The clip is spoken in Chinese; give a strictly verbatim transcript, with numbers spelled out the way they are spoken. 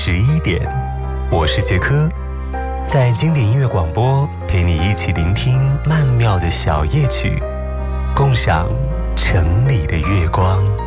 十一点，我是杰科，在经典音乐广播陪你一起聆听曼妙的小夜曲，共赏城里的月光。